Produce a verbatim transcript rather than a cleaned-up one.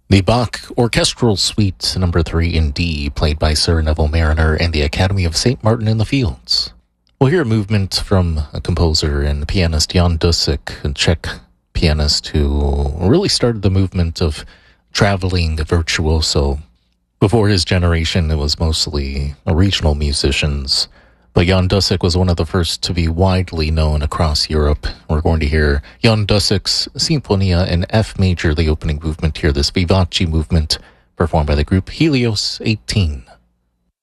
The Bach Orchestral Suite number three in D, played by Sir Neville Mariner and the Academy of Saint Martin in the Fields. We'll hear a movement from a composer and pianist Jan Dussek, a Czech pianist who really started the movement of traveling virtuoso. Before his generation, it was mostly regional musicians, but Jan Dussek was one of the first to be widely known across Europe. We're going to hear Jan Dussek's Sinfonia in F major, the opening movement here, this Vivace movement, performed by the group Helios eighteen.